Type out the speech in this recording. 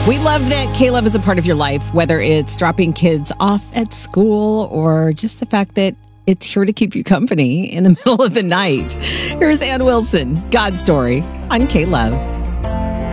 We love that K-Love is a part of your life, whether it's dropping kids off at school or just the fact that it's here to keep you company in the middle of the night. Here's Ann Wilson, God Story on K-Love.